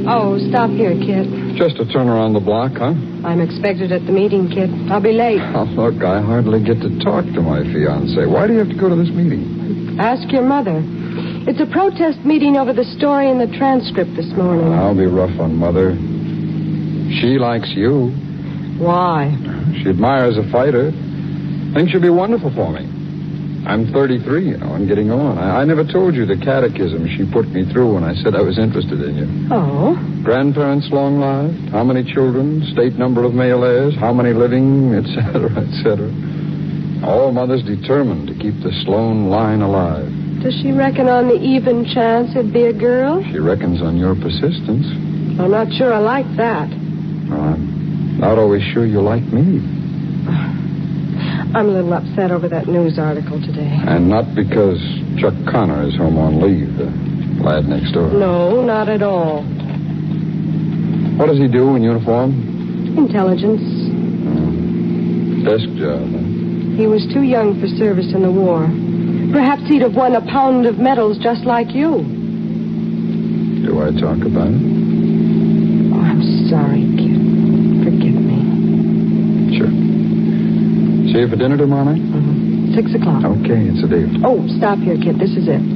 Oh, stop here, Kid. Just a turn around the block, huh? I'm expected at the meeting, Kid. I'll be late. Oh, look, I hardly get to talk to my fiancé. Why do you have to go to this meeting? Ask your mother. It's a protest meeting over the story in the transcript this morning. I'll be rough on Mother. She likes you. Why? She admires a fighter. Thinks you'll be wonderful for me. I'm 33, and getting on. I never told you the catechism she put me through when I said I was interested in you. Oh? Grandparents long-lived, how many children, state number of male heirs, how many living, etc., etc. All Mother's determined to keep the Sloan line alive. Does she reckon on the even chance it'd be a girl? She reckons on your persistence. I'm not sure I like that. Well, I'm not always sure you like me. I'm a little upset over that news article today. And not because Chuck Connor is home on leave, the lad next door. No, not at all. What does he do in uniform? Intelligence. Desk job, huh? He was too young for service in the war. Perhaps he'd have won a pound of medals just like you. Do I talk about it? Oh, I'm sorry, Kid. Forgive me. Sure. See you for dinner tomorrow night? 6 o'clock. Okay, it's a deal. Oh, stop here, Kid. This is it.